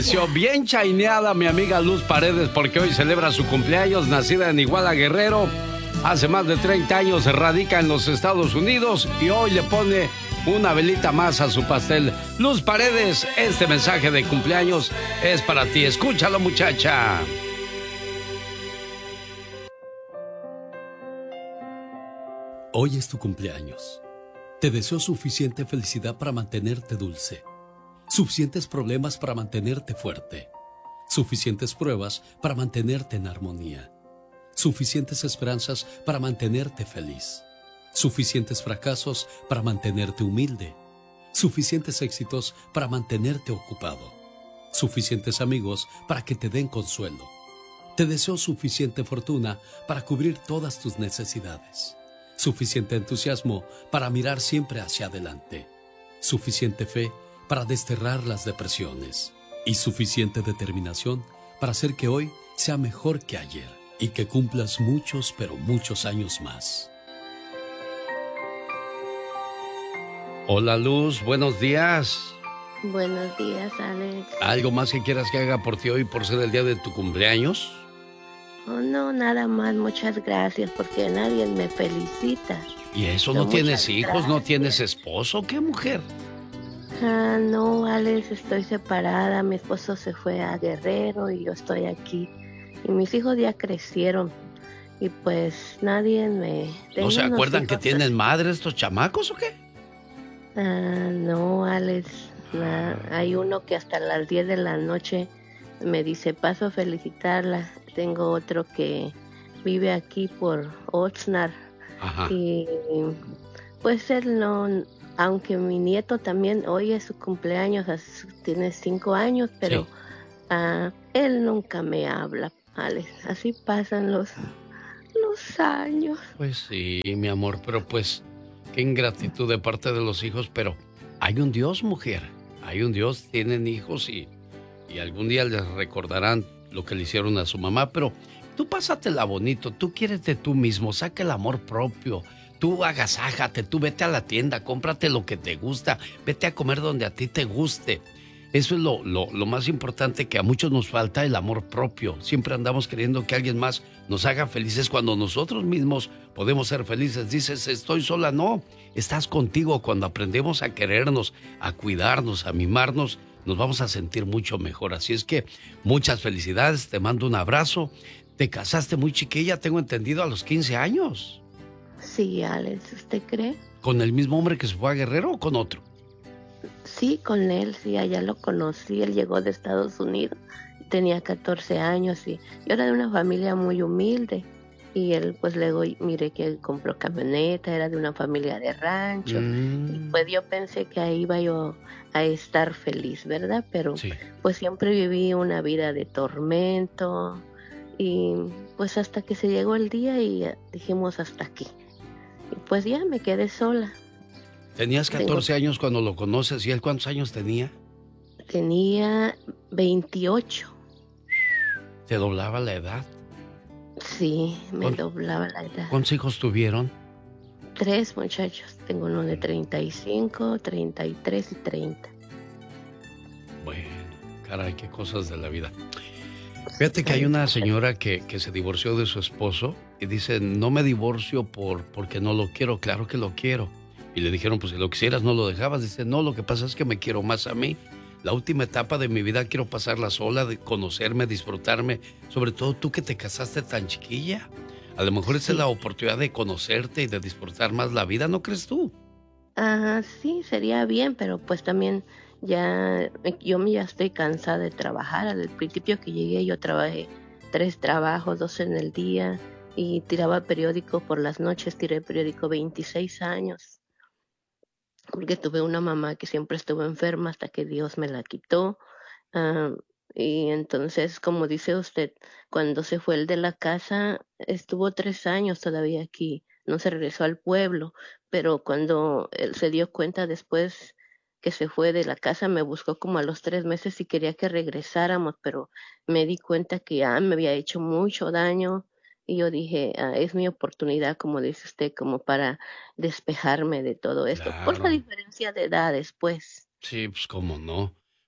Bien chaineada mi amiga Luz Paredes porque hoy celebra su cumpleaños, nacida en Iguala, Guerrero. Hace más de 30 años radica en los Estados Unidos y hoy le pone una velita más a su pastel. Luz Paredes, este mensaje de cumpleaños es para ti. Escúchalo, muchacha. Hoy es tu cumpleaños. Te deseo suficiente felicidad para mantenerte dulce. Suficientes problemas para mantenerte fuerte. Suficientes pruebas para mantenerte en armonía. Suficientes esperanzas para mantenerte feliz. Suficientes fracasos para mantenerte humilde. Suficientes éxitos para mantenerte ocupado. Suficientes amigos para que te den consuelo. Te deseo suficiente fortuna para cubrir todas tus necesidades. Suficiente entusiasmo para mirar siempre hacia adelante. Suficiente fe para desterrar las depresiones. Y suficiente determinación para hacer que hoy sea mejor que ayer. Y que cumplas muchos, pero muchos años más. Hola Luz, buenos días. Buenos días, Alex. ¿Algo más que quieras que haga por ti hoy por ser el día de tu cumpleaños? Oh, no, nada más, muchas gracias, porque nadie me felicita. ¿Y eso? ¿No tienes hijos? ¿No tienes esposo? ¿Qué mujer? No, Alex, estoy separada. Mi esposo se fue a Guerrero y yo estoy aquí. Y mis hijos ya crecieron. Y pues nadie me... ¿No se acuerdan que tienen madre estos chamacos o qué? No, Alex. Hay uno que hasta las 10 de la noche me dice, paso a felicitarla. Tengo otro que vive aquí por Oxnard. Ajá. Y pues él no... Aunque mi nieto también, hoy es su cumpleaños, tiene 5 años, pero sí. Él nunca me habla, Alex. Así pasan los años. Pues sí, mi amor, pero pues qué ingratitud de parte de los hijos, pero hay un Dios, mujer. Hay un Dios, tienen hijos y algún día les recordarán lo que le hicieron a su mamá, pero tú pásatela bonito, tú quiérete tú mismo, saca el amor propio. Tú agasájate, tú vete a la tienda, cómprate lo que te gusta, vete a comer donde a ti te guste. Eso es lo más importante, que a muchos nos falta, el amor propio. Siempre andamos queriendo que alguien más nos haga felices cuando nosotros mismos podemos ser felices. Dices, estoy sola. No, estás contigo. Cuando aprendemos a querernos, a cuidarnos, a mimarnos, nos vamos a sentir mucho mejor. Así es que muchas felicidades, te mando un abrazo. Te casaste muy chiquilla, tengo entendido, a los 15 años. Sí, Alex, ¿usted cree? ¿Con el mismo hombre que se fue a Guerrero o con otro? Sí, con él, sí, allá lo conocí. Él llegó de Estados Unidos, tenía 14 años y yo era de una familia muy humilde. Y él, pues luego, mire que compró camioneta, era de una familia de rancho. Y pues yo pensé que ahí iba yo a estar feliz, ¿verdad? Pero sí, pues siempre viví una vida de tormento. Y pues hasta que se llegó el día y dijimos hasta aquí. Y pues ya me quedé sola. Tenías 14 años cuando lo conoces, ¿y él cuántos años tenía? Tenía 28. ¿Te doblaba la edad? Sí, me doblaba la edad. ¿Cuántos hijos tuvieron? 3 muchachos. Tengo uno de 35, 33 y 30. Bueno, caray, qué cosas de la vida. Fíjate que hay una señora que se divorció de su esposo y dice, no me divorcio porque no lo quiero, claro que lo quiero. Y le dijeron, pues si lo quisieras no lo dejabas. Dice, no, lo que pasa es que me quiero más a mí. La última etapa de mi vida quiero pasarla sola, de conocerme, disfrutarme. Sobre todo tú que te casaste tan chiquilla. A lo mejor esa es la oportunidad de conocerte y de disfrutar más la vida, ¿no crees tú? Sí, sería bien, pero pues también ya estoy cansada de trabajar. Al principio que llegué yo trabajé 3 trabajos, 2 en el día y tiraba periódico por las noches, tiré periódico 26 años. Porque tuve una mamá que siempre estuvo enferma hasta que Dios me la quitó. Y entonces, como dice usted, cuando se fue el de la casa, estuvo 3 años todavía aquí, no se regresó al pueblo, pero cuando él se dio cuenta después que se fue de la casa, me buscó como a los 3 meses y quería que regresáramos, pero me di cuenta que ya me había hecho mucho daño. Y yo dije, es mi oportunidad, como dice usted, como para despejarme de todo esto. Por la Claro. diferencia de edades, pues. Sí, pues cómo no.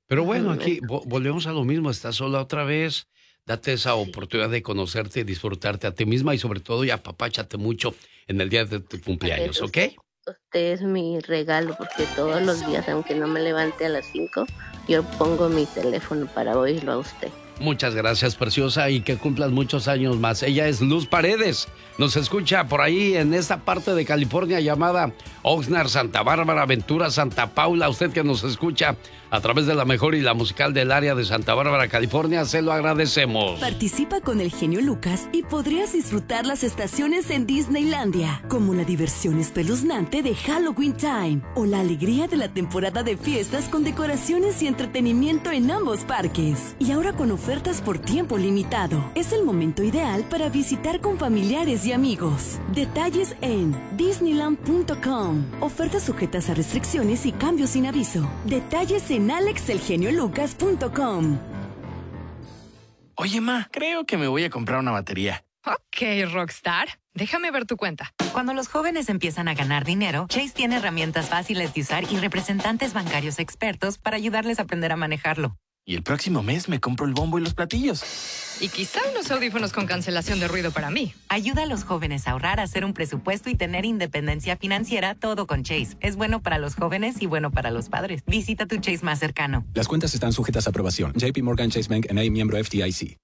Pero bueno, aquí volvemos a lo mismo, estás sola otra vez, date esa Sí, oportunidad de conocerte y disfrutarte a ti misma y sobre todo y apapáchate mucho en el día de tu cumpleaños, ¿ok? usted es mi regalo porque todos los días, aunque no me levante a las 5, yo pongo mi teléfono para oírlo a usted. Muchas gracias, preciosa, y que cumplas muchos años más. Ella es Luz Paredes. Nos escucha por ahí en esta parte de California llamada Oxnard, Santa Bárbara, Ventura, Santa Paula. Usted que nos escucha a través de la mejor y la musical del área de Santa Bárbara, California, se lo agradecemos. Participa con el genio Lucas y podrías disfrutar las estaciones en Disneylandia, como la diversión espeluznante de Halloween Time o la alegría de la temporada de fiestas con decoraciones y entretenimiento en ambos parques. Y ahora con ofertas por tiempo limitado. Es el momento ideal para visitar con familiares y amigos. Detalles en Disneyland.com. Ofertas sujetas a restricciones y cambios sin aviso. Detalles en AlexElGenioLucas.com. Oye, ma, creo que me voy a comprar una batería. Ok, Rockstar. Déjame ver tu cuenta. Cuando los jóvenes empiezan a ganar dinero, Chase tiene herramientas fáciles de usar y representantes bancarios expertos para ayudarles a aprender a manejarlo. Y el próximo mes me compro el bombo y los platillos. Y quizá unos audífonos con cancelación de ruido para mí. Ayuda a los jóvenes a ahorrar, a hacer un presupuesto y tener independencia financiera, todo con Chase. Es bueno para los jóvenes y bueno para los padres. Visita tu Chase más cercano. Las cuentas están sujetas a aprobación. JP Morgan Chase Bank N.A., miembro FDIC.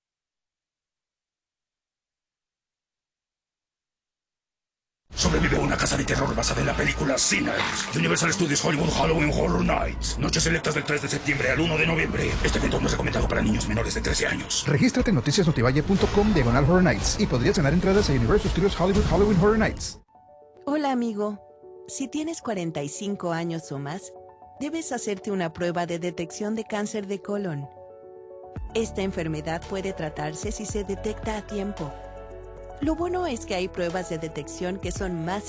Sobrevive a una casa de terror basada en la película Sinners. Universal Studios Hollywood Halloween Horror Nights. Noches selectas del 3 de septiembre al 1 de noviembre. Este evento no es recomendado para niños menores de 13 años. Regístrate en noticiasnotivalle.com/Horror Nights y podrías ganar entradas a Universal Studios Hollywood Halloween Horror Nights. Hola, amigo. Si tienes 45 años o más, debes hacerte una prueba de detección de cáncer de colon. Esta enfermedad puede tratarse si se detecta a tiempo. Lo bueno es que hay pruebas de detección que son más